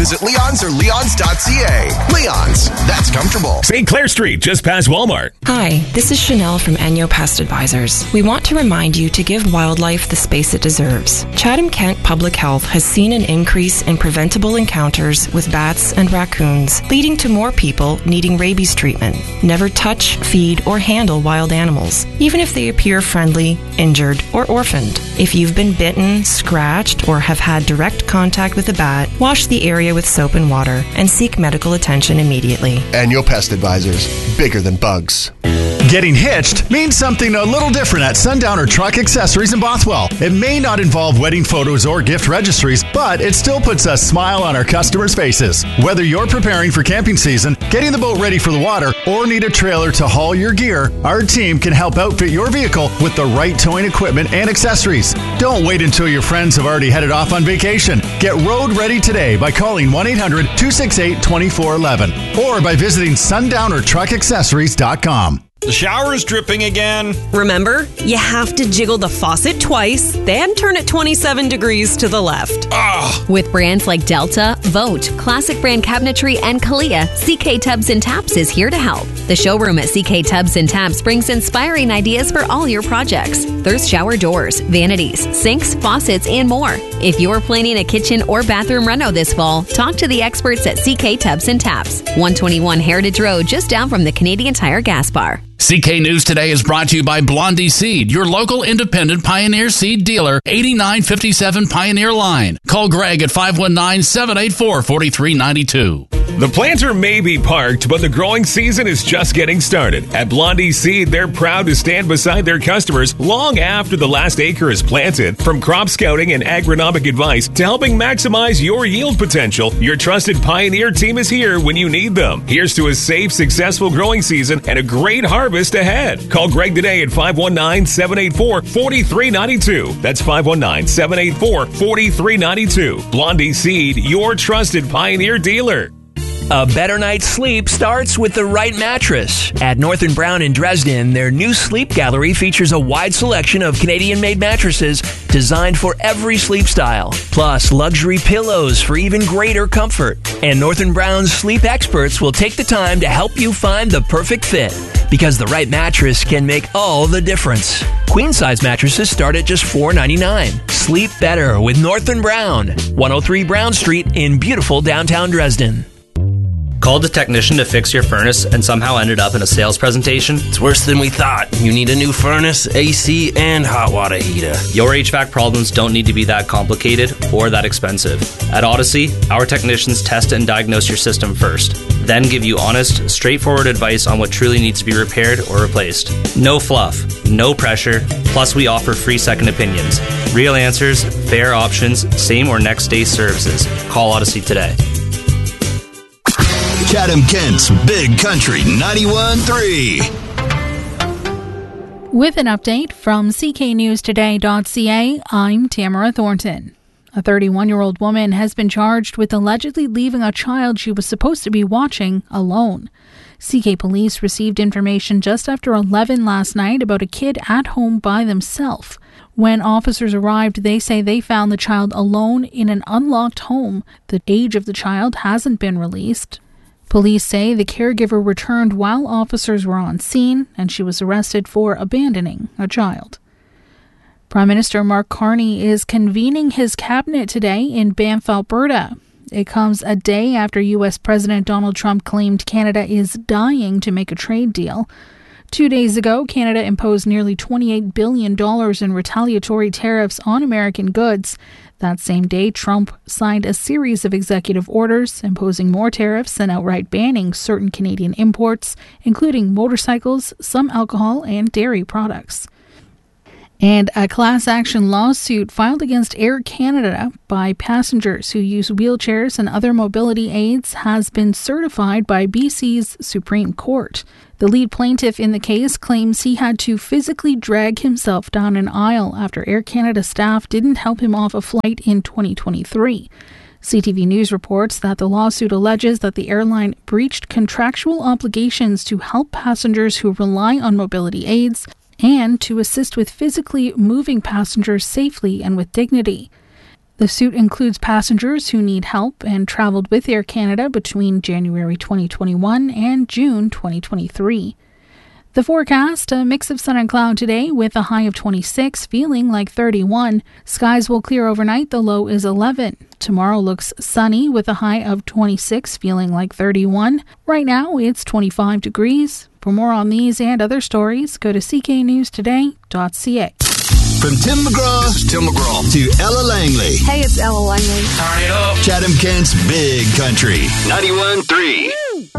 Visit Leon's or leons.ca. Leon's, that's comfortable. St. Clair Street, just past Walmart. Hi, this is Chanel from Enyo Pest Advisors. We want to remind you to give wildlife the space it deserves. Chatham-Kent Public Health has seen an increase in preventable encounters with bats and raccoons, leading to more people needing rabies treatment. Never touch, feed, or handle wild animals, even if they appear friendly, injured, or orphaned. If you've been bitten, scratched, or have had direct contact with a bat, wash the area with soap and water and seek medical attention immediately. Enyo Pest Advisors, bigger than bugs. Getting hitched means something a little different at Sundowner Truck Accessories in Bothwell. It may not involve wedding photos or gift registries, but it still puts a smile on our customers' faces. Whether you're preparing for camping season, getting the boat ready for the water, or need a trailer to haul your gear, our team can help outfit your vehicle with the right towing equipment and accessories. Don't wait until your friends have already headed off on vacation. Get road ready today by calling 1-800-268-2411 or by visiting sundownertruckaccessories.com. The shower is dripping again. Remember, you have to jiggle the faucet twice, then turn it 27 degrees to the left. Ugh. With brands like Delta, Vote, Classic Brand Cabinetry, and Kalia, CK Tubs and Taps is here to help. The showroom at CK Tubs and Taps brings inspiring ideas for all your projects. There's shower doors, vanities, sinks, faucets, and more. If you're planning a kitchen or bathroom reno this fall, talk to the experts at CK Tubs and Taps, 121 Heritage Road, just down from the Canadian Tire gas bar. CK News Today is brought to you by Blondie Seed, your local independent Pioneer Seed dealer, 8957 Pioneer Line. Call Greg at 519-784-4392. The planter may be parked, but the growing season is just getting started. At Blondie Seed, they're proud to stand beside their customers long after the last acre is planted. From crop scouting and agronomic advice to helping maximize your yield potential, your trusted Pioneer team is here when you need them. Here's to a safe, successful growing season and a great harvest ahead. Call Greg today at 519-784-4392. That's 519-784-4392. Blondie Seed, your trusted Pioneer dealer. A better night's sleep starts with the right mattress. At North & Brown in Dresden, their new sleep gallery features a wide selection of Canadian-made mattresses designed for every sleep style, plus luxury pillows for even greater comfort. And North & Brown's sleep experts will take the time to help you find the perfect fit, because the right mattress can make all the difference. Queen-size mattresses start at just $4.99. Sleep better with North & Brown, 103 Brown Street in beautiful downtown Dresden. Called a technician to fix your furnace and somehow ended up in a sales presentation? It's worse than we thought. You need a new furnace, AC, and hot water heater. Your HVAC problems don't need to be that complicated or that expensive. At Odyssey, our technicians test and diagnose your system first, then give you honest, straightforward advice on what truly needs to be repaired or replaced. No fluff, no pressure, plus we offer free second opinions. Real answers, fair options, same or next day services. Call Odyssey today. Chatham-Kent's Big Country 91.3. With an update from cknewstoday.ca, I'm Tamara Thornton. A 31-year-old woman has been charged with allegedly leaving a child she was supposed to be watching alone. CK police received information just after 11 last night about a kid at home by themselves. When officers arrived, they say they found the child alone in an unlocked home. The age of the child hasn't been released. Police say the caregiver returned while officers were on scene, and she was arrested for abandoning a child. Prime Minister Mark Carney is convening his cabinet today in Banff, Alberta. It comes a day after U.S. President Donald Trump claimed Canada is dying to make a trade deal. 2 days ago, Canada imposed nearly $28 billion in retaliatory tariffs on American goods. That same day, Trump signed a series of executive orders imposing more tariffs and outright banning certain Canadian imports, including motorcycles, some alcohol, and dairy products. And a class action lawsuit filed against Air Canada by passengers who use wheelchairs and other mobility aids has been certified by BC's Supreme Court. The lead plaintiff in the case claims he had to physically drag himself down an aisle after Air Canada staff didn't help him off a flight in 2023. CTV News reports that the lawsuit alleges that the airline breached contractual obligations to help passengers who rely on mobility aids and to assist with physically moving passengers safely and with dignity. The suit includes passengers who need help and traveled with Air Canada between January 2021 and June 2023. The forecast, a mix of sun and cloud today with a high of 26, feeling like 31. Skies will clear overnight, the low is 11. Tomorrow looks sunny with a high of 26, feeling like 31. Right now, it's 25 degrees. For more on these and other stories, go to cknewstoday.ca. From Tim McGraw to Ella Langley. Hey, it's Ella Langley. Turn it up. Chatham-Kent's Big Country 91.3.